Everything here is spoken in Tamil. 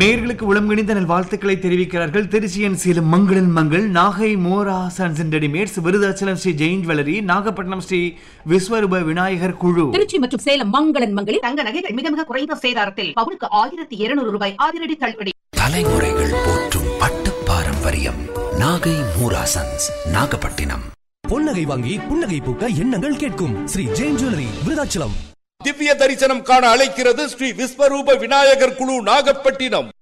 நேயர்களுக்கு உளம்கணிந்த நல்வாழ்த்துக்களை தெரிவிக்கிறார்கள் திருச்சியன் சேலம் மங்களன் Mangal, Nagai மோரா sons and readymades, Virudhachalam Sri Jain jewellery, Nagapattinam Sri விஸ்வரூப விநாயகர் குழு. திருச்சி மற்றும் சேலம் மங்களன் மங்களில் தங்க நகைகள் மிக மிக குறைந்த சேதாரத்தில் பவுனுக்கு 1200 ரூபாய் அதிரடி தள்ளுபடி. தலைமுறைகள் போற்றும் பட்டு பாரம்பரியம் நாகை மோரா சன்ஸ், நாகப்பட்டினம். பொன்னகை வாங்கி புன்னகை பூக்க எண்ணங்கள் கேட்கும் ஸ்ரீ ஜெயின் ஜுவல்லரி, விருதாச்சலம். திவ்ய தரிசனம் காண அழைக்கிறது ஸ்ரீ விஸ்வரூப விநாயகர் குழு, நாகப்பட்டினம்.